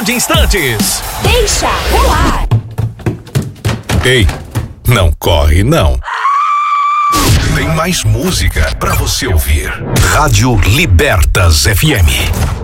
de instantes. Deixa rolar. Ei, não corre não. Tem mais música pra você ouvir. Rádio Libertas FM.